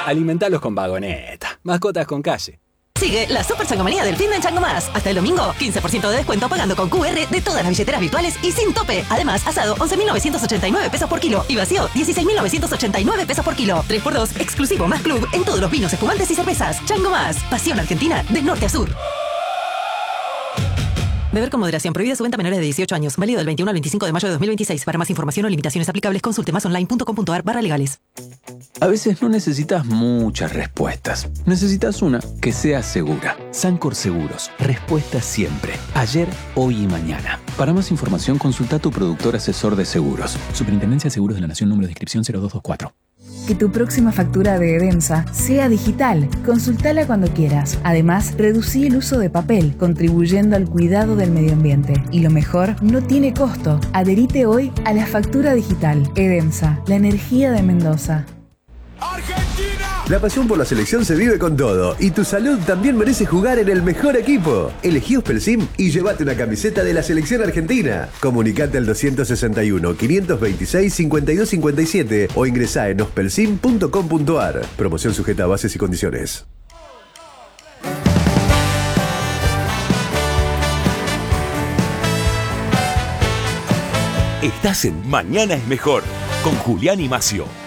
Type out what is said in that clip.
Alimentalos con Vagoneta. Mascotas con calle. Sigue la Super Changomanía del fin de en Chango Más. Hasta el domingo, 15% de descuento pagando con QR de todas las billeteras virtuales y sin tope. Además, asado, 11.989 pesos por kilo. Y vacío, 16.989 pesos por kilo. 3x2, exclusivo más club en todos los vinos, espumantes y cervezas. Chango Más. Pasión argentina de norte a sur. Beber con moderación. Prohibida su venta a menores de 18 años. Válido del 21 al 25 de mayo de 2026. Para más información o limitaciones aplicables, consulte masonline.com.ar/legales. A veces no necesitas muchas respuestas. Necesitas una que sea segura. Sancor Seguros. Respuesta siempre. Ayer, hoy y mañana. Para más información, consulta a tu productor asesor de seguros. Superintendencia de Seguros de la Nación, número de inscripción 0224. Que tu próxima factura de Edemsa sea digital. Consultala cuando quieras. Además, reducí el uso de papel, contribuyendo al cuidado del medio ambiente. Y lo mejor, no tiene costo. Adherite hoy a la factura digital. Edemsa, la energía de Mendoza. La pasión por la selección se vive con todo y tu salud también merece jugar en el mejor equipo. Elegí Ospelsim y llévate una camiseta de la selección argentina. Comunicate al 261-526-5257 o ingresá en ospelsim.com.ar. Promoción sujeta a bases y condiciones. Estás en Mañana es Mejor con Julián y Macio.